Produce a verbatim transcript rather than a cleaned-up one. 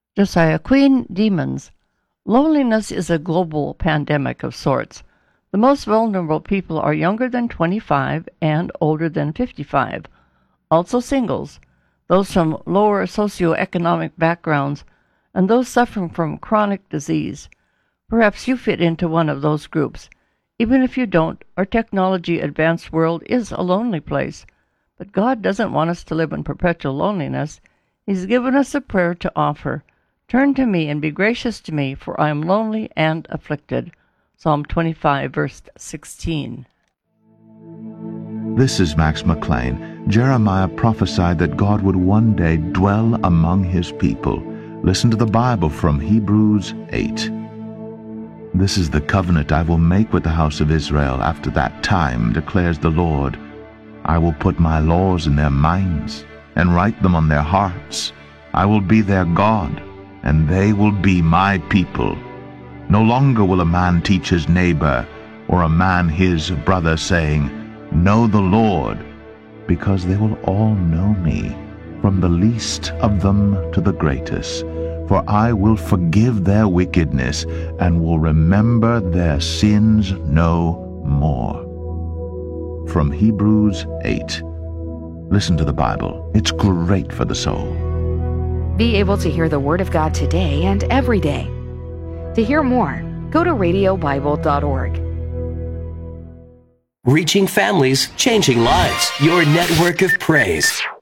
Josiah Queen, Demons. Loneliness is a global pandemic of sorts. The most vulnerable people are younger than twenty-five and older than fifty-five. Also singles, those from lower socioeconomic backgrounds, and those suffering from chronic disease. Perhaps you fit into one of those groups. Even if you don't, our technology-advanced world is a lonely place. But God doesn't want us to live in perpetual loneliness. He's given us a prayer to offer. Turn to me and be gracious to me, for I am lonely and afflicted. Psalm twenty-five, verse sixteen. This is Max McLean. Jeremiah prophesied that God would one day dwell among his people. Listen to the Bible from Hebrews eight. This is the covenant I will make with the house of Israel after that time, declares the Lord. I will put my laws in their minds and write them on their hearts. I will be their God, and they will be my people. No longer will a man teach his neighbor, or a man his brother, saying, Know the Lord, because they will all know me, from the least of them to the greatest. For I will forgive their wickedness, and will remember their sins no more. From Hebrews eight. Listen to the Bible. It's great for the soul. Be able to hear the Word of God today and every day. To hear more, go to radio bible dot org. Reaching families, changing lives. Your network of praise.